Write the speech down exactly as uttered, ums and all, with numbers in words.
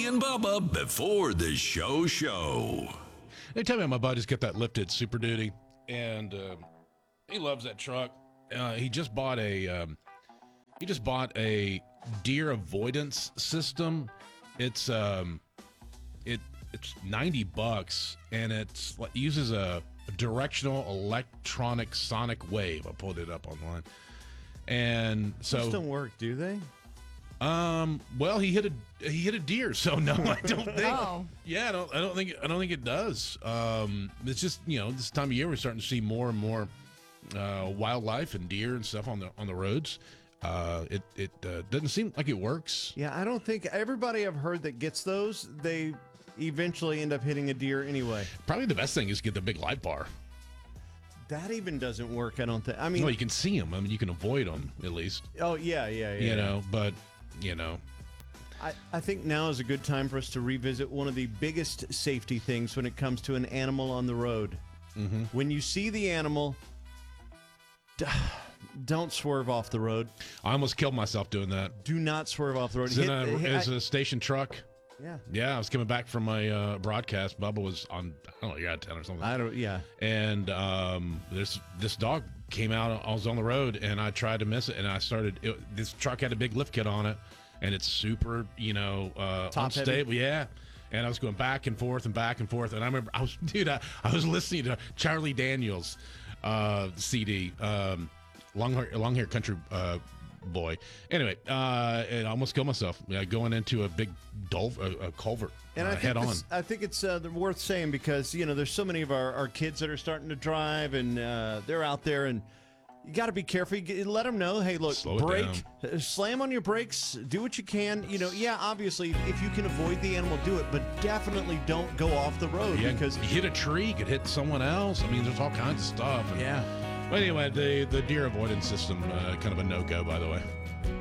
and Bubba before the show show. They tell me my buddy's got that lifted Super Duty, and uh, he loves that truck. Uh, he just bought a um, he just bought a deer avoidance system. It's um, it it's ninety bucks, and it's it uses a, a directional electronic sonic wave. I pulled it up online, and so those don't work, do they? Um. Well, he hit a he hit a deer, so no, I don't think. Oh. Yeah, I don't. I don't think. I don't think it does. Um. It's just you know this time of year we're starting to see more and more uh, wildlife and deer and stuff on the on the roads. Uh. It it uh, doesn't seem like it works. Yeah, I don't think everybody I've heard that gets those, they eventually end up hitting a deer anyway. Probably the best thing is to get the big light bar. That even doesn't work. I don't think. I mean, Well, you can see them. I mean, you can avoid them at least. oh yeah, yeah, yeah. You know, but you know. I, I think now is a good time for us to revisit one of the biggest safety things when it comes to an animal on the road. Mm-hmm. When you see the animal, d- don't swerve off the road. I almost killed myself doing that. Do not swerve off the road. It's in Hit- a, hit- it's I- a station truck. yeah, Yeah, I was coming back from my uh, broadcast. Bubba was on, I don't know, you got ten or something. I don't. Yeah, And um, this this dog came out. I was on the road, and I tried to miss it. And I started. It, this truck had a big lift kit on it, and it's super, you know, uh, Top heavy? unstable. Yeah. And I was going back and forth and back and forth. And I remember, I was, dude, I, I was listening to Charlie Daniels uh, C D, um, long hair, long hair country uh, boy. Anyway, uh, and I almost killed myself uh, going into a big dolph- a, a culvert and uh, I think head on. this- I think it's uh, worth saying because you know there's so many of our, our kids that are starting to drive and uh, they're out there and. You got to be careful. You get- let them know, hey, look, Slow it brake, uh, slam on your brakes, do what you can. You know, yeah, obviously, if you can avoid the animal, do it, but definitely don't go off the road Yeah, because you hit a tree, you could hit someone else. I mean, there's all kinds of stuff. And- yeah. But anyway, the the deer avoidance system, uh, kind of a no go, by the way.